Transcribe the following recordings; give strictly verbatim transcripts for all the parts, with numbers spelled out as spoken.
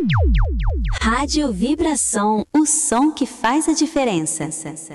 Rádio Vibração, o som que faz a diferença.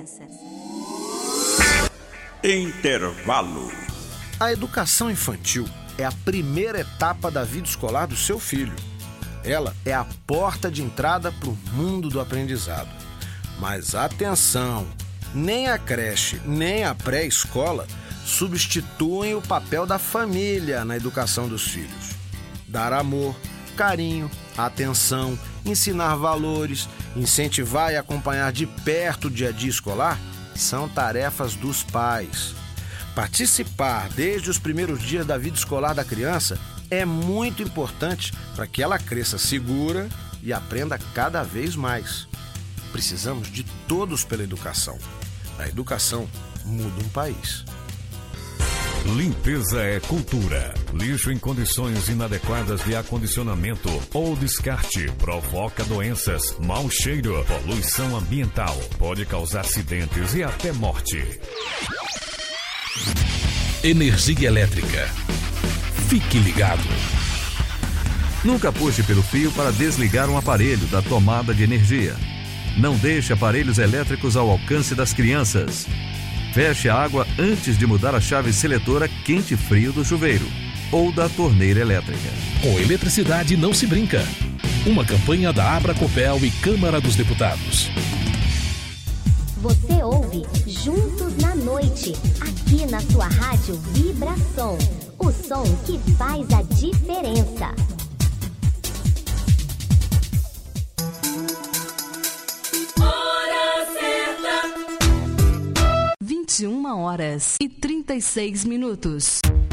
Intervalo. A educação infantil é a primeira etapa da vida escolar do seu filho. Ela é a porta de entrada para o mundo do aprendizado. Mas atenção, nem a creche, nem a pré-escola substituem o papel da família na educação dos filhos. Dar amor, carinho, atenção, ensinar valores, incentivar e acompanhar de perto o dia a dia escolar são tarefas dos pais. Participar desde os primeiros dias da vida escolar da criança é muito importante para que ela cresça segura e aprenda cada vez mais. Precisamos de todos pela educação. A educação muda um país. Limpeza é cultura. Lixo em condições inadequadas de acondicionamento ou descarte provoca doenças, mau cheiro, poluição ambiental, pode causar acidentes e até morte. Energia elétrica. Fique ligado. Nunca puxe pelo fio para desligar um aparelho da tomada de energia. Não deixe aparelhos elétricos ao alcance das crianças. Feche a água antes de mudar a chave seletora quente e frio do chuveiro ou da torneira elétrica. Com eletricidade não se brinca. Uma campanha da Abracopel e Câmara dos Deputados. Você ouve Juntos na Noite, aqui na sua rádio Vibração. O som que faz a diferença. vinte e uma horas e trinta e seis minutos.